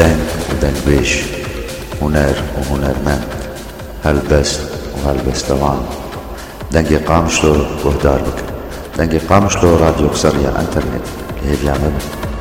دنگ ودنگبيش، هنر وهنرمند، هلبست وهلبستوان. دنگی قامشلو گهدار بکن. دنگی قامشلو راديو قصرية انترنت. هيفيا مبن.